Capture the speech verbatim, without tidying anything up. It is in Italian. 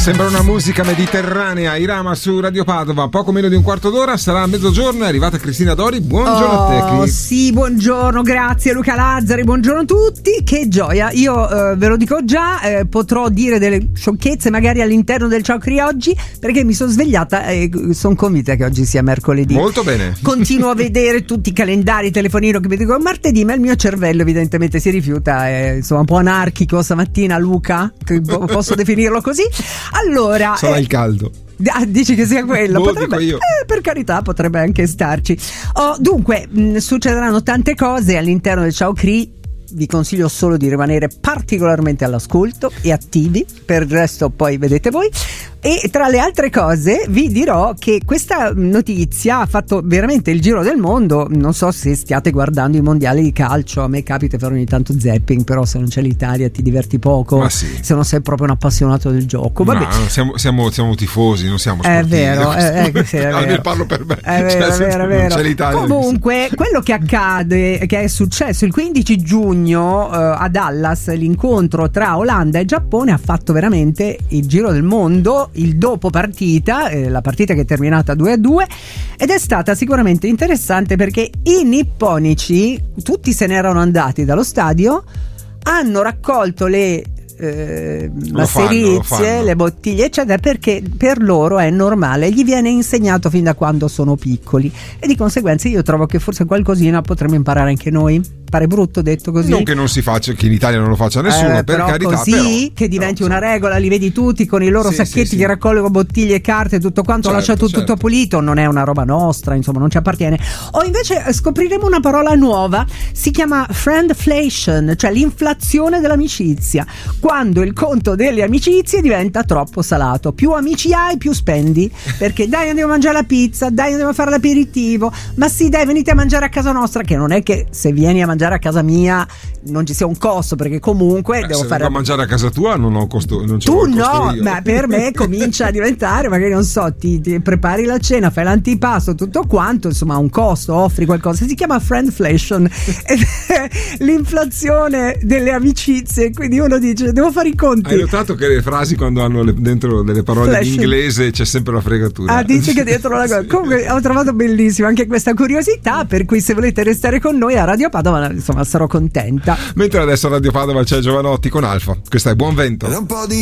Sembra una musica mediterranea. Irama su Radio Padova, poco meno di un quarto d'ora, sarà a mezzogiorno, è arrivata Cristina Dori. Buongiorno oh, a te, Cris. Sì, buongiorno, grazie Luca Lazzari, buongiorno a tutti. Che gioia, io eh, ve lo dico già, eh, potrò dire delle sciocchezze magari all'interno del Ciao Cri oggi, perché mi sono svegliata e sono convinta che oggi sia mercoledì. Molto bene. Continuo a vedere tutti i calendari, telefonino che mi dicono martedì, ma il mio cervello evidentemente si rifiuta, è insomma un po' anarchico stamattina, Luca, posso definirlo così. Allora, sarà eh, il caldo. Ah, dici che sia quello? Boh, potrebbe, dico io. Eh, per carità, potrebbe anche starci. Oh, dunque, mh, succederanno tante cose all'interno del Ciao Cri. Vi consiglio solo di rimanere particolarmente all'ascolto e attivi, per il resto poi vedete voi. E tra le altre cose vi dirò che questa notizia ha fatto veramente il giro del mondo. Non so se stiate guardando i mondiali di calcio, a me capita fare ogni tanto zapping, però se non c'è l'Italia ti diverti poco. Ma sì. Se non sei proprio un appassionato del gioco. Vabbè. No, siamo, siamo, siamo tifosi, non siamo sportivi. È vero, è, è, sì, è vero. Almeno parlo per me. È vero, cioè, è vero, è vero. C'è l'Italia. Comunque, quello che accade, che è successo il quindici giugno eh, a Dallas, l'incontro tra Olanda e Giappone ha fatto veramente il giro del mondo. Il dopo partita, eh, la partita che è terminata due a due, ed è stata sicuramente interessante perché i nipponici, tutti se ne erano andati dallo stadio, hanno raccolto le Eh, masterizie, le bottiglie eccetera, perché per loro è normale, gli viene insegnato fin da quando sono piccoli, e di conseguenza io trovo che forse qualcosina potremmo imparare anche noi. Pare brutto detto così, non che non si faccia, che in Italia non lo faccia nessuno, eh, per però carità, così però, che diventi però, una regola, li vedi tutti con i loro sì, sacchetti sì, che sì. raccolgono bottiglie, carte e tutto quanto, certo, lascia tutto, certo. tutto pulito, non è una roba nostra, insomma non ci appartiene. O invece scopriremo una parola nuova, si chiama friendflation, cioè l'inflazione dell'amicizia, quando il conto delle amicizie diventa troppo salato. Più amici hai, più spendi, perché dai andiamo a mangiare la pizza, dai andiamo a fare l'aperitivo, ma sì dai venite a mangiare a casa nostra, che non è che se vieni a mangiare a casa mia non ci sia un costo, perché comunque eh, devo se fare a mangiare a casa tua non ho costo, non ce tu l'ho il costo no, io. ma per me comincia a diventare, magari non so, ti, ti prepari la cena, fai l'antipasto, tutto quanto, insomma ha un costo, offri qualcosa, si chiama friendflation ed è l'inflazione delle amicizie, quindi uno dice devo fare i conti. Hai notato che le frasi quando hanno le, dentro delle parole Flash. in inglese c'è sempre la fregatura? Ah, dici che dietro la cosa. Comunque ho trovato bellissima anche questa curiosità, per cui se volete restare con noi a Radio Padova, insomma sarò contenta. Mentre adesso a Radio Padova c'è Giovanotti con Alfa. Questo è Buon Vento. Un po' di